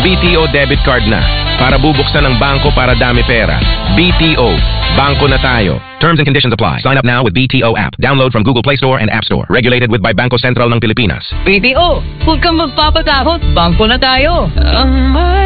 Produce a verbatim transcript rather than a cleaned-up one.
Mag-B T O debit card na para bubuksan ng bangko para dami pera. B T O. Bangko na tayo. Terms and conditions apply. Sign up now with B T O app. Download from Google Play Store and App Store. Regulated with by Bangko Sentral ng Pilipinas. B T O, huwag kang magpapatakot. Bangko na tayo.